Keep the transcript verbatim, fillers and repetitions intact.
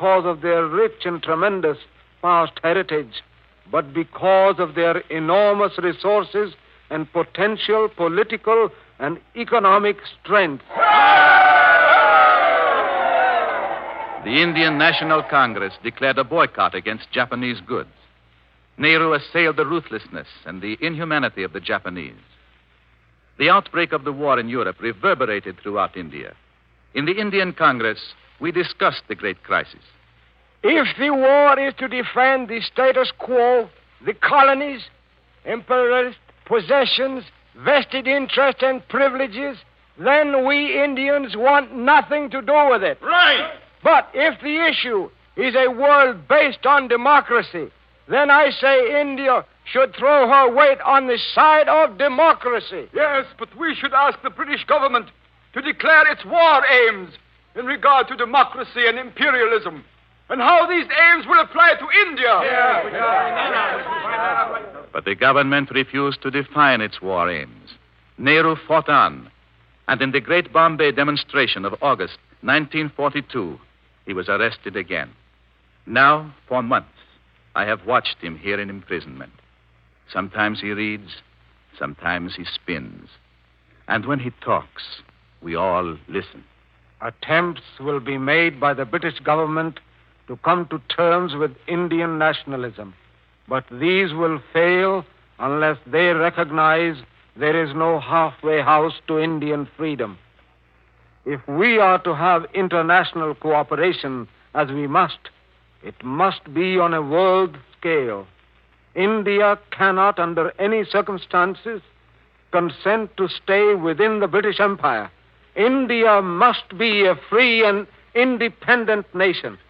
because of their rich and tremendous past heritage, but because of their enormous resources and potential political and economic strength. The Indian National Congress declared a boycott against Japanese goods. Nehru assailed the ruthlessness and the inhumanity of the Japanese. The outbreak of the war in Europe reverberated throughout India. In the Indian Congress, we discussed the great crisis. If the war is to defend the status quo, the colonies, imperialist possessions, vested interests, and privileges, then we Indians want nothing to do with it. Right! But if the issue is a world based on democracy, then I say India should throw her weight on the side of democracy. Yes, but we should ask the British government to declare its war aims in regard to democracy and imperialism, and how these aims will apply to India. Yeah. But the government refused to define its war aims. Nehru fought on, and in the great Bombay demonstration of August nineteen forty-two, he was arrested again. Now, for months, I have watched him here in imprisonment. Sometimes he reads, sometimes he spins. And when he talks, we all listen. Attempts will be made by the British government to come to terms with Indian nationalism, but these will fail unless they recognize there is no halfway house to Indian freedom. If we are to have international cooperation, as we must, it must be on a world scale. India cannot, under any circumstances, consent to stay within the British Empire. India must be a free and independent nation.